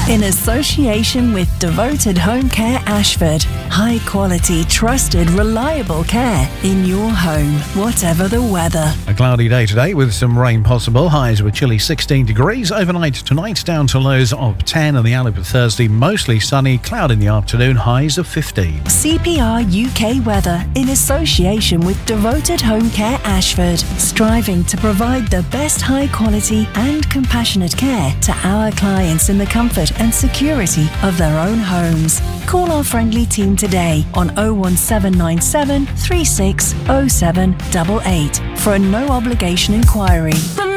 In association with Devoted Home Care Ashford. High quality, trusted, reliable care in your home, whatever the weather. A cloudy day today with some rain possible. Highs were chilly 16 degrees. Overnight tonight down to lows of 10 on the outlook for Thursday. Mostly sunny, cloud in the afternoon, highs of 15. CPR UK weather in association with Devoted Home Care Ashford. Striving to provide the best high quality and compassionate care to our clients in the comfort and security of their own homes. Call our friendly team today on 01797 360788 for a no obligation inquiry.